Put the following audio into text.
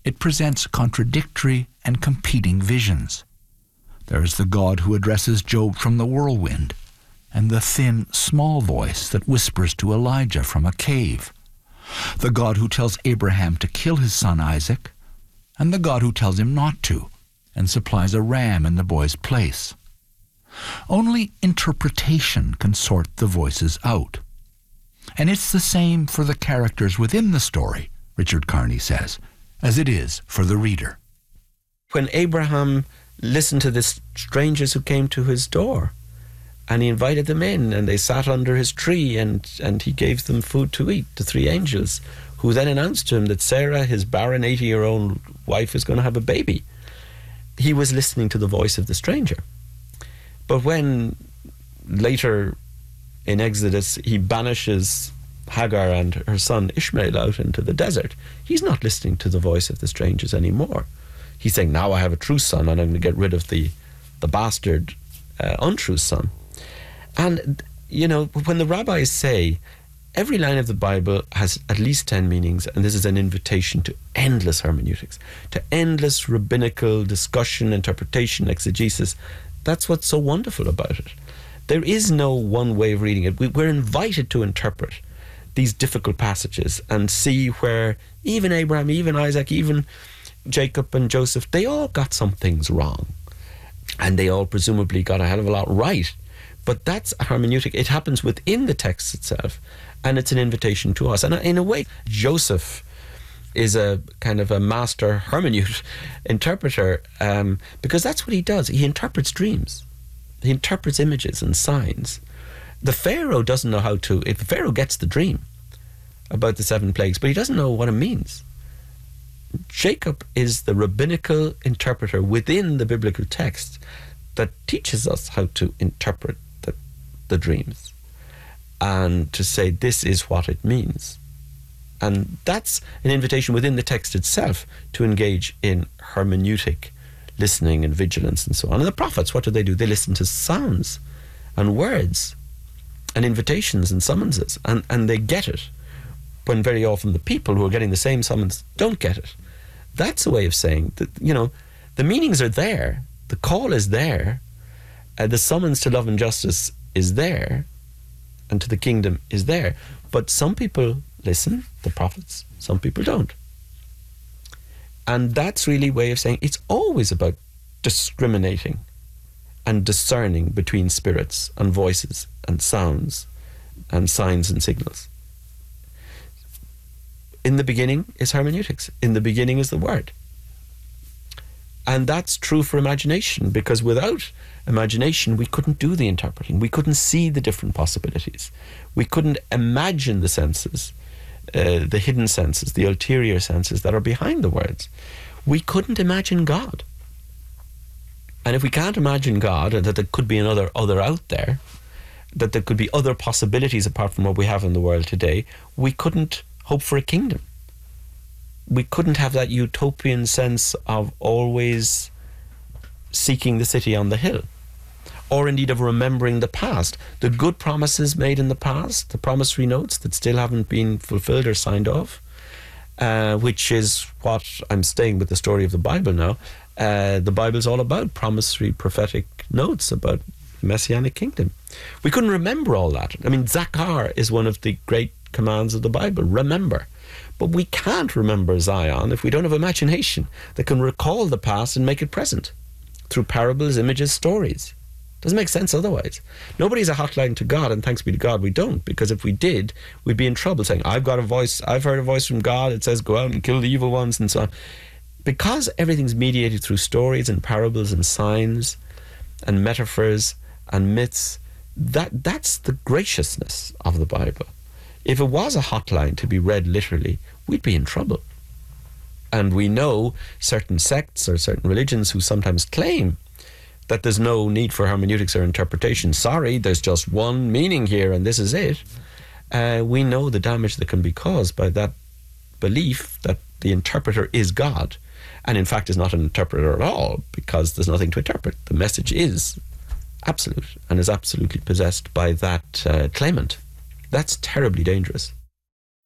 It presents contradictory and competing visions. There is the God who addresses Job from the whirlwind, and the thin, small voice that whispers to Elijah from a cave. The God who tells Abraham to kill his son Isaac, and the God who tells him not to, and supplies a ram in the boy's place. Only interpretation can sort the voices out. And it's the same for the characters within the story, Richard Carney says, as it is for the reader. When Abraham listened to the strangers who came to his door, and he invited them in, and they sat under his tree, and he gave them food to eat, the three angels, who then announced to him that Sarah, his barren 80-year-old wife, is going to have a baby. He was listening to the voice of the stranger. But when later in Exodus he banishes Hagar and her son Ishmael out into the desert, he's not listening to the voice of the strangers anymore. He's saying, now I have a true son, and I'm going to get rid of the bastard untrue son. And, you know, when the rabbis say every line of the Bible has at least 10 meanings, and this is an invitation to endless hermeneutics, to endless rabbinical discussion, interpretation, exegesis, that's what's so wonderful about it. There is no one way of reading it. We're invited to interpret these difficult passages and see where even Abraham, even Isaac, even Jacob and Joseph, they all got some things wrong. And they all presumably got a hell of a lot right. But that's a hermeneutic. It happens within the text itself, and it's an invitation to us. And in a way, Joseph is a kind of a master hermeneut, interpreter, because that's what he does. He interprets dreams. He interprets images and signs. The Pharaoh doesn't know how to... If the Pharaoh gets the dream about the 7 plagues, but he doesn't know what it means. Jacob is the rabbinical interpreter within the biblical text that teaches us how to interpret the dreams and to say this is what it means. And that's an invitation within the text itself to engage in hermeneutic listening and vigilance and so on. And the prophets, what do? They listen to sounds and words and invitations and summonses, and they get it, when very often the people who are getting the same summons don't get it. That's a way of saying that, you know, the meanings are there, the call is there, the summons to love and justice is there, and to the kingdom is there. But some people listen, the prophets, some people don't. And that's really a way of saying it's always about discriminating and discerning between spirits and voices and sounds and signs and signals. In the beginning is hermeneutics. In the beginning is the word. And that's true for imagination, because without imagination, we couldn't do the interpreting. We couldn't see the different possibilities. We couldn't imagine the senses, the hidden senses, the ulterior senses that are behind the words. We couldn't imagine God. And if we can't imagine God, and that there could be another other out there, that there could be other possibilities apart from what we have in the world today, we couldn't hope for a kingdom. We couldn't have that utopian sense of always seeking the city on the hill, or indeed of remembering the past, the good promises made in the past, the promissory notes that still haven't been fulfilled or signed off, which is what I'm staying with the story of the Bible now. The Bible's all about promissory prophetic notes about the Messianic kingdom. We couldn't remember all that. I mean, Zakar is one of the great commands of the Bible, remember. But we can't remember Zion if we don't have imagination that can recall the past and make it present through parables, images, stories. Doesn't make sense otherwise. Nobody's a hotline to God, and thanks be to God we don't, because if we did, we'd be in trouble saying, I've got a voice, I've heard a voice from God, it says go out and kill the evil ones and so on. Because everything's mediated through stories and parables and signs and metaphors and myths, that's the graciousness of the Bible. If it was a hotline to be read literally, we'd be in trouble. And we know certain sects or certain religions who sometimes claim that there's no need for hermeneutics or interpretation. Sorry, there's just one meaning here and this is it. We know the damage that can be caused by that belief that the interpreter is God, and in fact is not an interpreter at all, because there's nothing to interpret. The message is absolute and is absolutely possessed by that claimant. That's terribly dangerous.